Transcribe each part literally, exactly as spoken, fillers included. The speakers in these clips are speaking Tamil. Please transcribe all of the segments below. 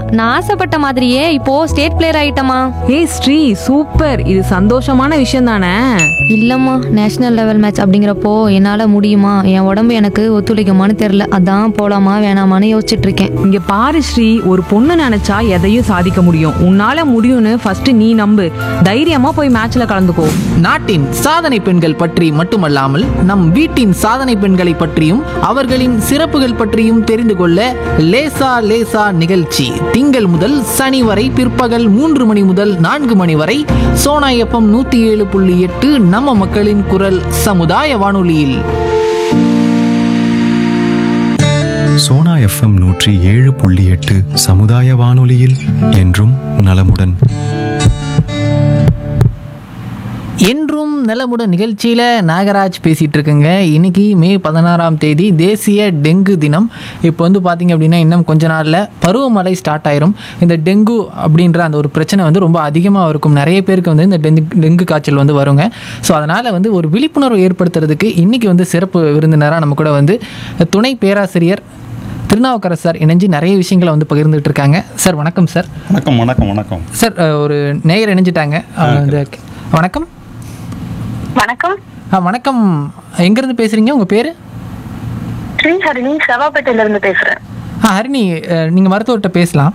நான் ஆசைப்பட்ட மாதிரியே இப்போ ஸ்டேட் பிளேயர் ஆயிட்டமா. ஏய் ஸ்ரீ, சூப்பர். இது சந்தோஷமான விஷயம் தானே? இல்லம்மா, நேஷனல் லெவல் மேட்ச் அப்படிங்கிறப்போ என்னால முடியுமா, என் உடம்பு எனக்கு ஒத்துழைக்குமான்னு தெரியல. அதான் போலாமா வேணாமான்னு யோசிச்சுட்டு இருக்கேன். இங்க பாரு ஸ்ரீ, ஒரு பொண்ணு நினைச்சா எதையும் சாதிக்க முடியும். உன்னால முடியும்னு ஃபர்ஸ்ட் நீ நம்பு. தைரியமா போய் மேட்ச்ல கலந்துக்கோ. நாட்டின் சாதனை பெண்கள் பற்றி மட்டுமல்லாமல் நம் வீட்டின் சாதனை பெண்களை பற்றியும் அவர்களின் சிறப்புகள் பற்றியும் தெரிந்து கொள்ள லேசா லேசா நிகழ்ச்சி திங்கள் முதல் சனி வரை பிற்பகல் மூன்று மணி முதல் நான்கு மணி வரை சோனா எஃப்எம் நூத்தி ஏழு புள்ளி எட்டு நம்ம மக்களின் குரல் சமுதாய வானொலியில். சோனா எஃப்எம் நூற்றி ஏழு புள்ளி எட்டு சமுதாய வானொலியில் என்றும் நலமுடன். என்றும் நலமுடன் நிகழ்ச்சியில் நாகராஜ் பேசிகிட்டு இருக்குங்க. இன்றைக்கி மே பதினாறாம் தேதி தேசிய டெங்கு தினம். இப்போ வந்து பார்த்திங்க அப்படின்னா இன்னும் கொஞ்ச நாளில் பருவமழை ஸ்டார்ட் ஆயிரும். இந்த டெங்கு அப்படின்ற அந்த ஒரு பிரச்சனை வந்து ரொம்ப அதிகமாக இருக்கும். நிறைய பேருக்கு வந்து இந்த டெங்கு டெங்கு காய்ச்சல் வந்து வருங்க. ஸோ அதனால் வந்து ஒரு விழிப்புணர்வு ஏற்படுத்துறதுக்கு இன்றைக்கி வந்து சிறப்பு விருந்தினராக நம்ம கூட வந்து துணை பேராசிரியர் திருநாவுக்கரசு சார் இணைஞ்சு நிறைய விஷயங்களை வந்து பகிர்ந்துட்டு இருக்காங்க. சார் வணக்கம் சார். வணக்கம் வணக்கம் வணக்கம் சார். ஒரு நேயர் இணைஞ்சிட்டாங்க. வணக்கம். வணக்கம். ஆ வணக்கம். எங்கேருந்து பேசுகிறீங்க? உங்கள் பேர்? ஸ்ரீ ஹரிணி, செவாப்பேட்டையில இருந்து பேசுறேன். ஆ ஹரிணி, நீங்கள் மருத்துவர்கிட்ட பேசலாம்.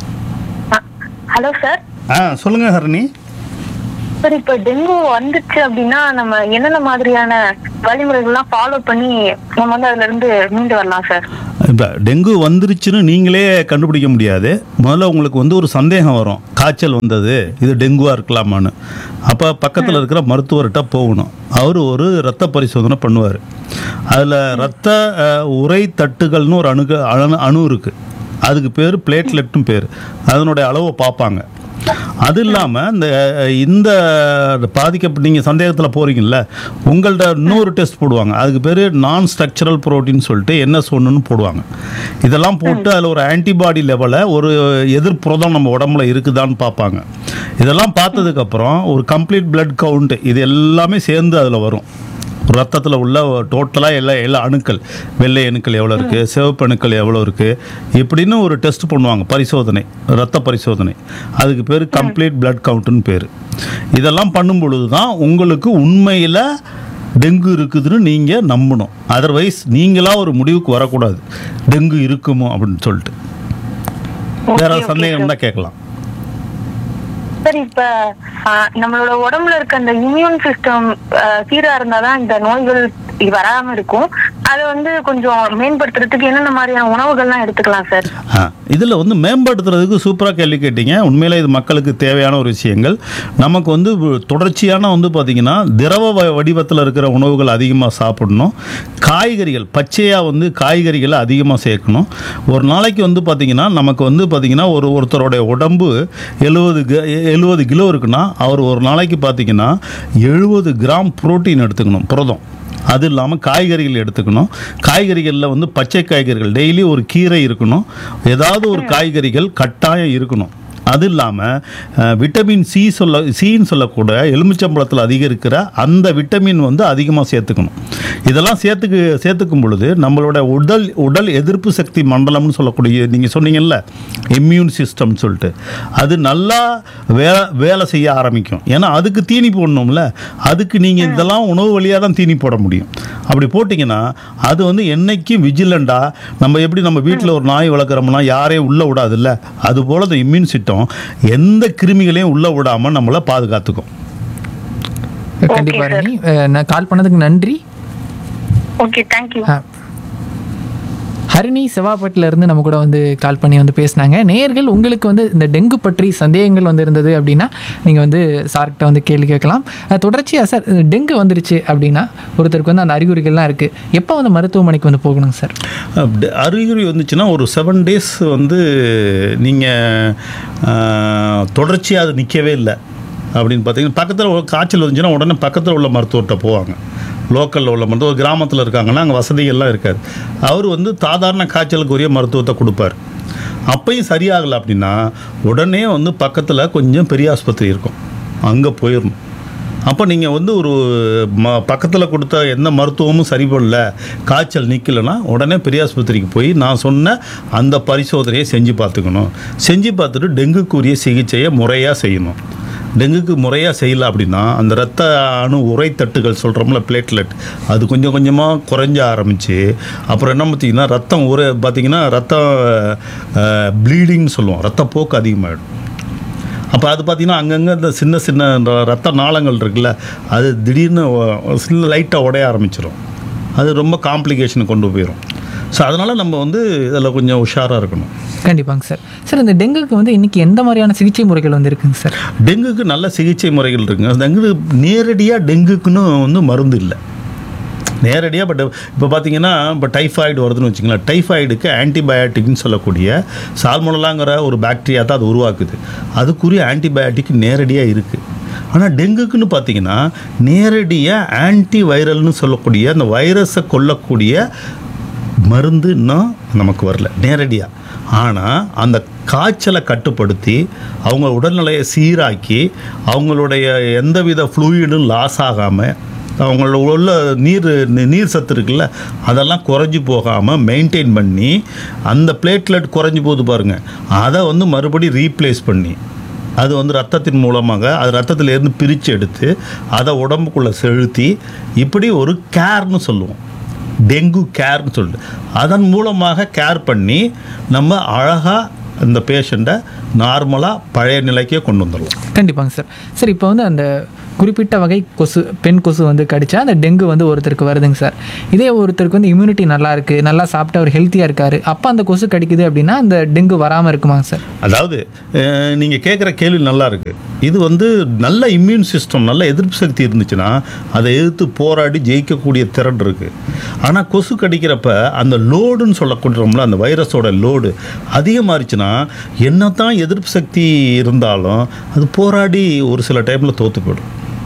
Hello sir. ஆ சொல்லுங்க ஹரிணி. சார், இப்போ டெங்கு வந்துச்சு அப்படின்னா நம்ம என்னென்ன மாதிரியான வழிமுறைகள்லாம் ஃபாலோ பண்ணி நம்ம வந்து அதுல இருந்து மீண்டு வரலாம் சார்? இப்போ டெங்கு வந்துருச்சுன்னு நீங்களே கண்டுபிடிக்க முடியாது. முதல்ல உங்களுக்கு வந்து ஒரு சந்தேகம் வரும், காய்ச்சல் வந்தது, இது டெங்குவாக இருக்கலாமான்னு. அப்போ பக்கத்தில் இருக்கிற மருத்துவர்கிட்ட போகணும். அவர் ஒரு இரத்த பரிசோதனை பண்ணுவார். அதில் இரத்த உரை தட்டுகள்னு ஒரு அணு அணு அணு இருக்குது. அதுக்கு பேர் பிளேட்லெட்டும் பேர். அதனுடைய அளவை பார்ப்பாங்க. அது இல்லாமல் இந்த இந்த பாதிக்க நீங்கள் சந்தேகத்தில் போகிறீங்கல்ல, உங்கள்கிட்ட இன்னொரு டெஸ்ட் போடுவாங்க. அதுக்கு பேர் நான் ஸ்ட்ரக்சரல் ப்ரோட்டீன் சொல்லிட்டு என்எஸ் ஒன்றுன்னு போடுவாங்க. இதெல்லாம் போட்டு அதில் ஒரு ஆன்டிபாடி லெவலில் ஒரு எதிர்ப்புறம் நம்ம உடம்புல இருக்குதான்னு பார்ப்பாங்க. இதெல்லாம் பார்த்ததுக்கப்புறம் ஒரு கம்ப்ளீட் பிளட் கவுண்ட் இது எல்லாமே சேர்ந்து அதில் வரும். ரத்தத்தில் உள்ள டோட்டலாக எல்லா எல்லா அணுக்கள், வெள்ளை அணுக்கள் எவ்வளோ இருக்குது, சிவப்பு அணுக்கள் எவ்வளோ இருக்குது, இப்படின்னு ஒரு டெஸ்ட் பண்ணுவாங்க, பரிசோதனை, ரத்த பரிசோதனை. அதுக்கு பேர் கம்ப்ளீட் பிளட் கவுண்ட்டுன்னு பேர். இதெல்லாம் பண்ணும் பொழுது தான் உங்களுக்கு உண்மையில் டெங்கு இருக்குதுன்னு நீங்கள் நம்பணும். அதர்வைஸ் நீங்களாக ஒரு முடிவுக்கு வரக்கூடாது டெங்கு இருக்குமோ அப்படின்னு சொல்லிட்டு. வேற சந்தேகம் தான் கேட்கலாம். சார், இப்ப நம்மளோட உடம்புல இருக்க அந்த இம்யூன் சிஸ்டம் சீரா இருந்தாதான் இந்த நோய்கள் வராம இருக்கும். அதை வந்து கொஞ்சம் மேம்படுத்துறதுக்கு என்னென்ன மாதிரியான உணவுகள்லாம் எடுத்துக்கலாம் சார்? இதில் வந்து மேம்படுத்துறதுக்கு சூப்பராக கேள்வி கேட்டீங்க. உண்மையிலே இது மக்களுக்கு தேவையான ஒரு விஷயங்கள். நமக்கு வந்து தொடர்ச்சியான வந்து பார்த்திங்கன்னா திரவ வடிவத்தில் இருக்கிற உணவுகள் அதிகமாக சாப்பிடணும். காய்கறிகள், பச்சையாக வந்து காய்கறிகளை அதிகமாக சேர்க்கணும். ஒரு நாளைக்கு வந்து பார்த்திங்கன்னா நமக்கு வந்து பார்த்திங்கன்னா ஒரு ஒருத்தருடைய உடம்பு எழுபது எழுபது கிலோ இருக்குன்னா அவர் ஒரு நாளைக்கு பார்த்திங்கன்னா எழுபது கிராம் புரோட்டீன் எடுத்துக்கணும், புரதம். அது இல்லாமல் காய்கறிகள் எடுத்துக்கணும். காய்கறிகளில் வந்து பச்சை காய்கறிகள் டெய்லி ஒரு கீரை இருக்கணும், ஏதாவது ஒரு காய்கறிகள் கட்டாயம் இருக்கணும். அது இல்லாமல் விட்டமின் சி சொல்ல சின்னு சொல்லக்கூட எலுமிச்சம்பழத்தில் அதிகம் இருக்கிற அந்த விட்டமின் வந்து அதிகமாக சேர்த்துக்கணும். இதெல்லாம் சேர்த்துக்கு சேர்த்துக்கும் பொழுது நம்மளோட உடல் உடல் எதிர்ப்பு சக்தி மண்டலம்னு சொல்லக்கூடிய, நீங்கள் சொன்னீங்கல்ல இம்யூன் சிஸ்டம் சொல்லிட்டு, அது நல்லா வேலை வேலை செய்ய ஆரம்பிக்கும். ஏன்னா அதுக்கு தீனி போடணும்ல, அதுக்கு நீங்கள் இதெல்லாம் உணவு வழியாக தான் தீனி போட முடியும். அப்படி போட்டிங்கன்னா அது வந்து என்னைக்கும் விஜிலண்டாக, நம்ம எப்படி நம்ம வீட்டில் ஒரு நாய் வளர்க்குறோம்னா யாரையும் உள்ளே விடாதுல்ல, அதுபோல் அந்த இம்யூன் சிஸ்டம் எந்த கிருமிகளையும் உள்ள விடாம நம்மளை பாதுகாத்துக்கும். கண்டிப்பா ராணி, நான் கால் பண்ணதுக்கு நன்றி. Okay, thank you. ஹரிணி செவாப்பேட்டில் இருந்து நம்ம கூட வந்து கால் பண்ணி வந்து பேசினாங்க. நேயர்கள், உங்களுக்கு வந்து இந்த டெங்கு பற்றி சந்தேகங்கள் வந்து இருந்தது அப்படின்னா நீங்கள் வந்து சார்கிட்ட வந்து கேள்வி கேட்கலாம். தொடர்ச்சியாக சார், டெங்கு வந்துருச்சு அப்படின்னா ஒருத்தருக்கு வந்து அந்த அறிகுறிகள்லாம் இருக்குது, எப்போ வந்து மருத்துவமனைக்கு வந்து போகணும் சார்? அறிகுறி வந்துச்சுன்னா ஒரு செவன் டேஸ் வந்து நீங்கள் தொடர்ச்சியாக அது நிற்கவே இல்லை அப்படின்னு பார்த்தீங்கன்னா, பக்கத்தில் காய்ச்சல் வந்துச்சுன்னா உடனே பக்கத்தில் உள்ள மருத்துவர்கிட்ட போவாங்க. லோக்கலில் உள்ள மருத்துவம், கிராமத்தில் இருக்காங்கன்னா அங்கே வசதிகள்லாம் இருக்காது. அவர் வந்து சாதாரண காய்ச்சலுக்குரிய மருத்துவத்தை கொடுப்பார். அப்பையும் சரியாகலை அப்படின்னா உடனே வந்து பக்கத்தில் கொஞ்சம் பெரிய ஆஸ்பத்திரி இருக்கும், அங்கே போயிடணும். அப்போ நீங்கள் வந்து ஒரு ம பக்கத்தில் கொடுத்த எந்த மருத்துவமும் சரிபடல, காய்ச்சல் நிற்கலைன்னா உடனே பெரியாஸ்பத்திரிக்கு போய் நான் சொன்ன அந்த பரிசோதனையை செஞ்சு பார்த்துக்கணும். செஞ்சு பார்த்துட்டு டெங்குக்குரிய சிகிச்சையை முறையாக செய்யணும். டெங்குக்கு முறையாக செய்யலை அப்படின்னா அந்த இரத்த அணு உரைத்தட்டுகள் சொல்கிறோம்ல, பிளேட்லெட், அது கொஞ்சம் கொஞ்சமாக குறைஞ்ச ஆரம்பித்து அப்புறம் என்ன பார்த்திங்கன்னா ரத்தம் உரை பார்த்திங்கன்னா ரத்தம் ப்ளீடிங்னு சொல்லுவோம், ரத்தப்போக்கு அதிகமாகிடும். அப்போ அது பார்த்திங்கன்னா அங்கங்கே இந்த சின்ன சின்ன ரத்த நாளங்கள் இருக்குல்ல, அது திடீர்னு சின்ன லைட்டாக உடைய ஆரம்பிச்சிடும். அது ரொம்ப காம்ப்ளிகேஷன் கொண்டு போயிடும். ஸோ அதனால் நம்ம வந்து இதில் கொஞ்சம் உஷாராக இருக்கணும். கண்டிப்பாங்க சார். சார் இந்த டெங்குக்கு வந்து இன்றைக்கி எந்த மாதிரியான சிகிச்சை முறைகள் வந்து இருக்குங்க சார்? டெங்குக்கு நல்ல சிகிச்சை முறைகள் இருக்குங்க. டெங்கு நேரடியாக டெங்குக்குன்னு வந்து மருந்து இல்லை நேரடியாக. பட் இப்போ பார்த்தீங்கன்னா இப்போ டைஃபாய்டு வருதுன்னு வச்சுங்களேன், டைஃபாய்டுக்கு ஆன்டிபயாட்டிக்னு சொல்லக்கூடிய சால்மோனலாங்கிற ஒரு பாக்டீரியா தான் அது உருவாக்குது. அதுக்குரிய ஆன்டிபயாட்டிக் நேரடியாக இருக்குது. ஆனால் டெங்குக்குன்னு பார்த்தீங்கன்னா நேரடியாக ஆன்டி வைரல்னு சொல்லக்கூடிய அந்த வைரஸை கொல்லக்கூடிய மருந்து இன்னும் நமக்கு வரல நேரடியாக. ஆனால் அந்த காய்ச்சலை கட்டுப்படுத்தி அவங்க உடல்நிலையை சீராக்கி அவங்களுடைய எந்தவித ஃப்ளூயிடும் லாஸ் ஆகாமல் அவங்களோட உள்ள நீர் நீர் சத்து இருக்குல்ல அதெல்லாம் குறைஞ்சி போகாமல் மெயின்டைன் பண்ணி அந்த பிளேட்லெட் குறைஞ்சி போகுது பாருங்கள், அதை வந்து மறுபடி ரீப்ளேஸ் பண்ணி அது வந்து ரத்தத்தின் மூலமாக அது ரத்தத்திலேருந்து பிரித்து எடுத்து அதை உடம்புக்குள்ளே செலுத்தி இப்படி ஒரு கேர்னு சொல்லுவோம், டெங்கு கேர்னு சொல்லிட்டு அதன் மூலமாக கேர் பண்ணி நம்ம அழகாக இந்த பேஷண்ட்டை நார்மலாக பழைய நிலைக்கே கொண்டு வந்துடலாம். கண்டிப்பாங்க சார். சார் இப்போ வந்து அந்த குறிப்பிட்ட வகை கொசு, பெண் கொசு வந்து கடிச்சா அந்த டெங்கு வந்து ஒருத்தருக்கு வருதுங்க சார். இதே ஒருத்தருக்கு வந்து இம்யூனிட்டி நல்லா இருக்குது, நல்லா சாப்பிட்டு அவர் ஹெல்த்தியாக இருக்கார், அப்போ அந்த கொசு கடிக்குது அப்படின்னா அந்த டெங்கு வராமல் இருக்குமாங்க சார்? அதாவது நீங்கள் கேட்குற கேள்வி நல்லா இருக்குது. இது வந்து நல்ல இம்யூன் சிஸ்டம், நல்ல எதிர்ப்பு சக்தி இருந்துச்சுன்னா அதை எதிர்த்து போராடி ஜெயிக்கக்கூடிய திறன் இருக்குது. ஆனால் கொசு கடிக்கிறப்ப அந்த லோடுன்னு சொல்லக்கூடியோம்ல, அந்த வைரஸோட லோடு அதிகமாகிடுச்சுன்னா என்ன தான் எதிர்ப்பு சக்தி இருந்தாலும் அது போராடி ஒரு சில டைமில் தோற்று போயிடும்.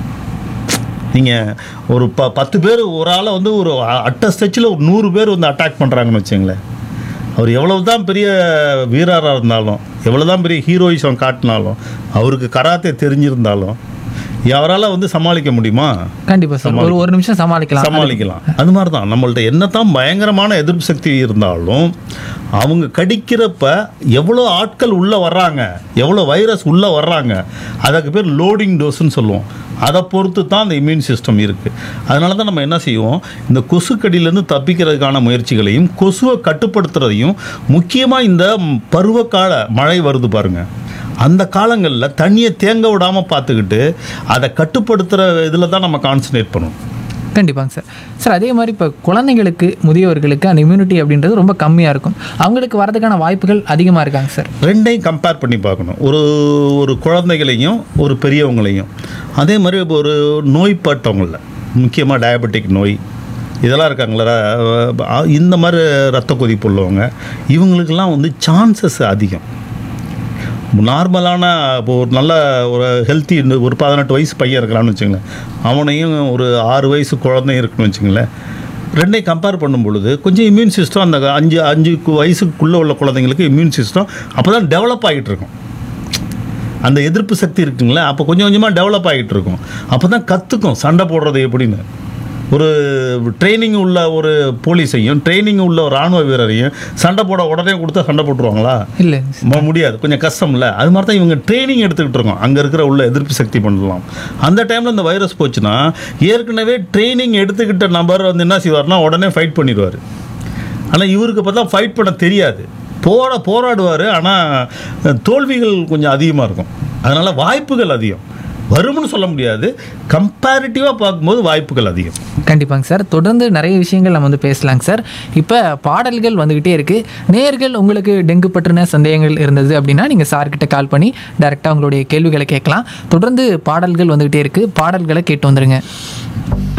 நீங்கள் ஒரு ப பத்து பேர் ஒரு ஆளை வந்து ஒரு அட்ட ஸ்டெச்சில் ஒரு நூறு பேர் வந்து அட்டாக் பண்ணுறாங்கன்னு வச்சுங்களேன், அவர் எவ்வளவு தான் பெரிய வீரராக இருந்தாலும் எவ்வளோ தான் பெரிய ஹீரோயிசம் காட்டினாலும் அவருக்கு கராத்தே தெரிஞ்சிருந்தாலும் யாரால வந்து சமாளிக்க முடியுமா? கண்டிப்பாக சார், ஒரு ஒரு நிமிஷம் சமாளிக்கலாம் சமாளிக்கலாம் அது மாதிரி தான் நம்மள்ட்ட என்னத்தான் பயங்கரமான எதிர்ப்பு சக்தி இருந்தாலும் அவங்க கடிக்கிறப்ப எவ்வளோ ஆட்கள் உள்ளே வர்றாங்க, எவ்வளோ வைரஸ் உள்ளே வர்றாங்க, அதுக்கு பேர் லோடிங் டோஸ்ன்னு சொல்லுவோம். அதை பொறுத்து தான் அந்த இம்யூன் சிஸ்டம் இருக்குது. அதனால தான் நம்ம என்ன செய்வோம், இந்த கொசு கடியிலேருந்து தப்பிக்கிறதுக்கான முயற்சிகளையும் கொசுவை கட்டுப்படுத்துறதையும் முக்கியமாக இந்த பருவகால மழை வருது பாருங்கள், அந்த காலங்களில் தண்ணியை தேங்க விடாமல் பார்த்துக்கிட்டு அதை கட்டுப்படுத்துகிற இதில் தான் நம்ம கான்சன்ட்ரேட் பண்ணணும். கண்டிப்பாங்க சார். சார் அதே மாதிரி இப்போ குழந்தைங்களுக்கு, முதியவர்களுக்கு அந்த இம்யூனிட்டி அப்படின்றது ரொம்ப கம்மியாக இருக்கும், அவங்களுக்கு வரதுக்கான வாய்ப்புகள் அதிகமாக இருக்காங்க சார்? ரெண்டையும் கம்பேர் பண்ணி பார்க்கணும், ஒரு ஒரு குழந்தைகளையும் ஒரு பெரியவங்களையும். அதே மாதிரி இப்போ ஒரு நோய்பட்டவங்கள, முக்கியமாக டயபெட்டிக் நோய் இதெல்லாம் இருக்காங்களா, இந்த மாதிரி ரத்த கொதிப்பு உள்ளவங்க, இவங்களுக்கெல்லாம் வந்து சான்சஸ் அதிகம். நார்மலான இப்போ ஒரு நல்ல ஒரு ஹெல்த்தி ஒரு பதினெட்டு வயசு பையன் இருக்கிறான்னு வச்சுங்களேன், அவனையும் ஒரு ஆறு வயசு குழந்தையும் இருக்குன்னு வச்சுங்களேன், ரெண்டையும் கம்பேர் பண்ணும் பொழுது கொஞ்சம் இம்யூன் சிஸ்டம் அந்த அஞ்சு அஞ்சு வயசுக்குள்ளே உள்ள குழந்தைங்களுக்கு இம்யூன் சிஸ்டம் அப்போ தான் டெவலப் ஆகிட்டு இருக்கும். அந்த எதிர்ப்பு சக்தி இருக்குங்களே அப்போ கொஞ்சம் கொஞ்சமாக டெவலப் ஆகிட்டு இருக்கும். அப்போ தான் கற்றுக்கும் சண்டை போடுறது எப்படின்னு. ஒரு ட்ரைனிங் உள்ள ஒரு போலீஸையும் ட்ரைனிங் உள்ள ஒரு ராணுவ வீரரையும் சண்டை போட உடனே கொடுத்தா சண்டை போட்டுருவாங்களா? இல்லை, முடியாது, கொஞ்சம் கஷ்டம் இல்லை. அது மாதிரி தான் இவங்க ட்ரைனிங் எடுத்துக்கிட்டு இருக்கோம், அங்கே இருக்கிற உள்ள எதிர்ப்பு சக்தி பண்ணலாம். அந்த டைமில் இந்த வைரஸ் போச்சுன்னா ஏற்கனவே ட்ரைனிங் எடுத்துக்கிட்ட நபர் வந்து என்ன செய்வார்னா உடனே ஃபைட் பண்ணிடுவார். ஆனால் இவருக்கு பார்த்தா ஃபைட் பண்ண தெரியாது, போட போராடுவார். ஆனால் தோல்விகள் கொஞ்சம் அதிகமாக இருக்கும். அதனால் வாய்ப்புகள் அதிகம் வரும்னு சொல்ல முடியாது, கம்பேரிட்டிவாக பார்க்கும்போது வாய்ப்புகள் அதிகம். கண்டிப்பாங்க சார். தொடர்ந்து நிறைய விஷயங்கள் நம்ம வந்து பேசலாங்க சார். இப்போ பாடல்கள் வந்துக்கிட்டே இருக்குது. நேயர்கள் உங்களுக்கு டெங்கு பற்றின சந்தேகங்கள் இருந்தது அப்படின்னா நீங்கள் சார்கிட்ட கால் பண்ணி டைரெக்டாக உங்களுடைய கேள்விகளை கேட்கலாம். தொடர்ந்து பாடல்கள் வந்துக்கிட்டே இருக்குது, பாடல்களை கேட்டு வந்துடுங்க.